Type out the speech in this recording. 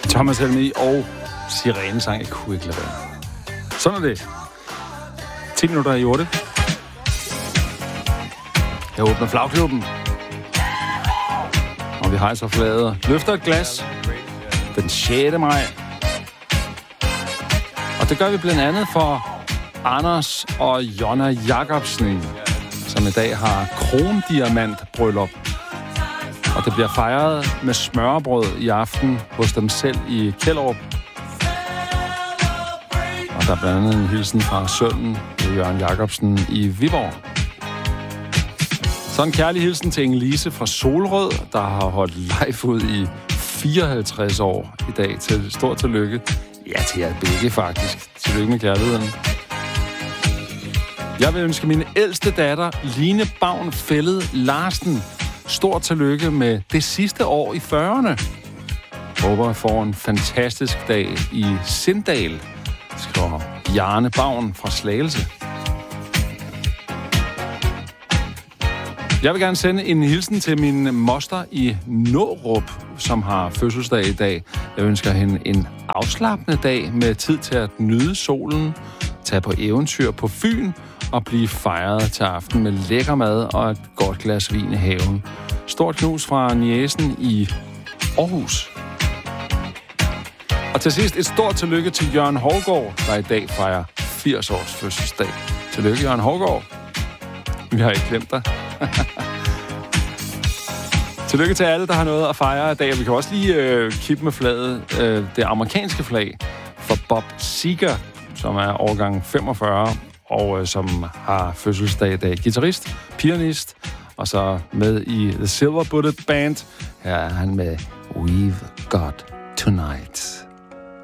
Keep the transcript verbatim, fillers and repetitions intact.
Thomas Helmig og Sirenesang. Jeg kunne ikke lade være. Sådan er det. ti minutter i otte. Jeg åbner flagklubben. Og vi hejser flaget. Løfter et glas. Den sjette maj. Og det gør vi blandt andet for Anders og Jonna Jacobsen, som i dag har krondiamantbryllup. Og det bliver fejret med smørrebrød i aften hos dem selv i Kjellerup. Og der er blandt andet en hilsen fra sønnen Jørgen Jacobsen i Viborg. Så en kærlig hilsen til Inge-Lise fra Solrød, der har holdt live ud i fireoghalvtreds år i dag. Til stort tillykke. Ja, til jer begge faktisk. Tillykke med kærligheden. Jeg vil ønske min ældste datter, Line Bavn Fælled Larsen, stort tillykke med det sidste år i fyrrerne. Håber, jeg får en fantastisk dag i Sindal, skriver Bjarne Bavn fra Slagelse. Jeg vil gerne sende en hilsen til min moster i Nårup, som har fødselsdag i dag. Jeg ønsker hende en afslappende dag med tid til at nyde solen, tage på eventyr på Fyn og blive fejret til aften med lækker mad og et godt glas vin i haven. Stort knus fra niecen i Aarhus. Og til sidst et stort tillykke til Jørgen Hovgaard, der i dag fejrer firs års fødselsdag. Tillykke, Jørgen Hovgaard. Vi har ikke glemt dig. Tillykke til alle, der har noget at fejre i dag. Vi kan også lige øh, kippe med flaget, øh, det amerikanske flag for Bob Seger, som er årgang femogfyrre, og øh, som har fødselsdag i dag. Guitarist, pianist, og så med i The Silver Bullet Band. Her er han med We've Got Tonight.